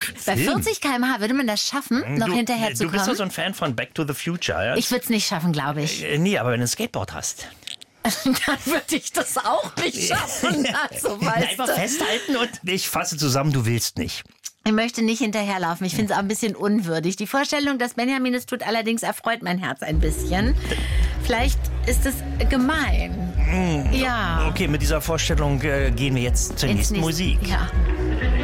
Bei 40 km/h würde man das schaffen, noch hinterher zu kommen? Du bist doch so ein Fan von Back to the Future, ja? Ich würde es nicht schaffen, glaube ich. Nee, aber wenn du ein Skateboard hast. Dann würde ich das auch nicht schaffen. Also, Einfach festhalten und ich fasse zusammen, du willst nicht. Ich möchte nicht hinterherlaufen. Ich finde es auch ein bisschen unwürdig. Die Vorstellung, dass Benjamin es tut, allerdings erfreut mein Herz ein bisschen. Vielleicht ist es gemein. Ja. Okay, mit dieser Vorstellung gehen wir jetzt zur nächsten Musik. Ja.